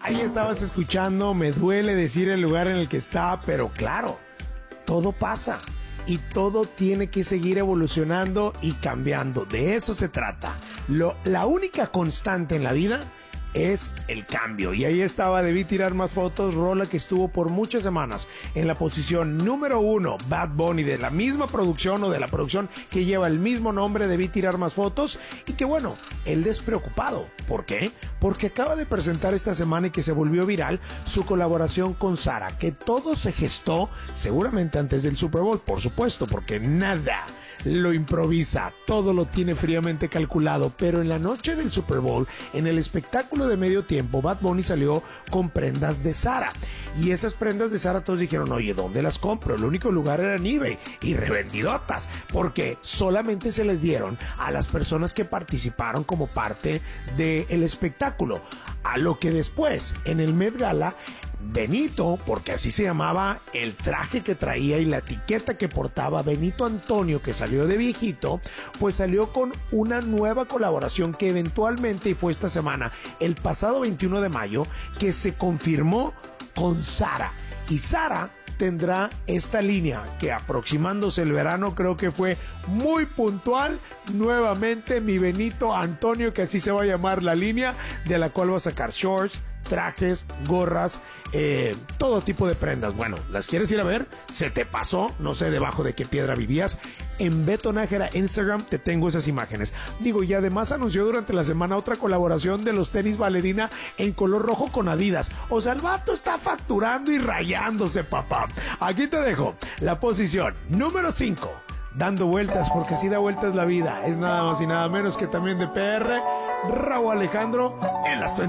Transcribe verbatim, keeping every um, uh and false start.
Ahí estabas escuchando, me duele decir el lugar en el que está, pero claro, todo pasa y todo tiene que seguir evolucionando y cambiando. De eso se trata. Lo, la única constante en la vida es el cambio. Y ahí estaba Debí Tirar Más Fotos, rola que estuvo por muchas semanas en la posición número uno, Bad Bunny, de la misma producción o de la producción que lleva el mismo nombre, Debí Tirar Más Fotos, y que bueno, él despreocupado. ¿Por qué? Porque acaba de presentar esta semana y que se volvió viral su colaboración con Sara, que todo se gestó seguramente antes del Super Bowl, por supuesto, porque nada lo improvisa, todo lo tiene fríamente calculado. Pero en la noche del Super Bowl, en el espectáculo de medio tiempo, Bad Bunny salió con prendas de Sara, y esas prendas de Sara todos dijeron, oye, ¿dónde las compro? El único lugar era en eBay, y revendidotas, porque solamente se les dieron a las personas que participaron como parte del espectáculo. A lo que después, en el Met Gala, Benito, porque así se llamaba el traje que traía y la etiqueta que portaba, Benito Antonio, que salió de viejito, pues salió con una nueva colaboración que eventualmente, y fue esta semana, el pasado veintiuno de mayo, que se confirmó con Sara. Y Sara tendrá esta línea que, aproximándose el verano, creo que fue muy puntual. Nuevamente mi Benito Antonio, que así se va a llamar la línea, de la cual va a sacar shorts, trajes, gorras, eh, todo tipo de prendas. Bueno, ¿las quieres ir a ver? Se te pasó, no sé debajo de qué piedra vivías. En Beto Nájera Instagram te tengo esas imágenes. Digo, y además anunció durante la semana otra colaboración de los tenis Ballerina en color rojo con Adidas. O sea, el vato está facturando y rayándose, papá. Aquí te dejo la posición número cinco. Dando vueltas, porque así da vueltas la vida. Es nada más y nada menos que también de P R, Raúl Alejandro en las veinticuatro.